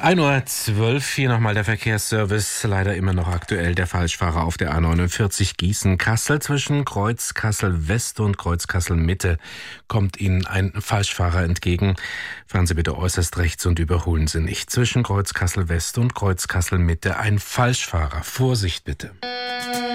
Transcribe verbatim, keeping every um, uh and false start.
ein Uhr zwölf, hier nochmal der Verkehrsservice, leider immer noch aktuell. Der Falschfahrer auf der A neunundvierzig Gießen-Kassel zwischen Kreuz Kassel West und Kreuz Kassel Mitte kommt Ihnen ein Falschfahrer entgegen. Fahren Sie bitte äußerst rechts und überholen Sie nicht. Zwischen Kreuz Kassel West und Kreuz Kassel Mitte ein Falschfahrer. Vorsicht bitte.